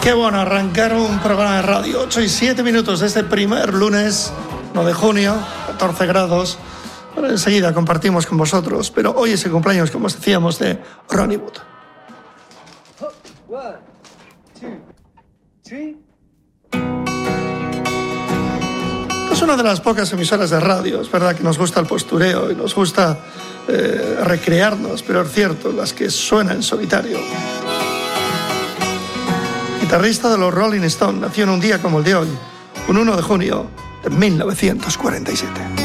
Qué bueno arrancar un programa de radio. 8 y 7 minutos de este primer lunes, 1 de junio, 14 grados. Bueno, enseguida compartimos con vosotros, pero hoy es el cumpleaños, como os decíamos, de Ronnie Wood. 1, 2, 3. Es una de las pocas emisoras de radio, es verdad que nos gusta el postureo y nos gusta recrearnos, pero es cierto, las que suenan en solitario. Guitarrista de los Rolling Stones, nació en un día como el de hoy, un 1 de junio de 1947.